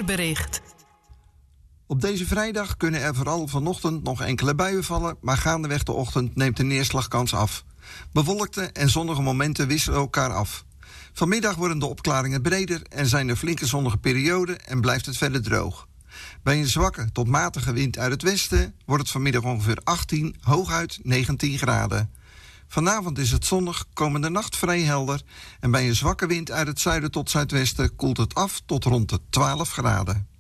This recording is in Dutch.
weerbericht. Op deze vrijdag kunnen er vooral vanochtend nog enkele buien vallen, maar gaandeweg de ochtend neemt de neerslagkans af. Bewolkte en zonnige momenten wisselen elkaar af. Vanmiddag worden de opklaringen breder en zijn er flinke zonnige perioden en blijft het verder droog. Bij een zwakke tot matige wind uit het westen wordt het vanmiddag ongeveer 18, hooguit 19 graden. Vanavond is het zonnig, komende nacht vrij helder en bij een zwakke wind uit het zuiden tot zuidwesten koelt het af tot rond de 12 graden.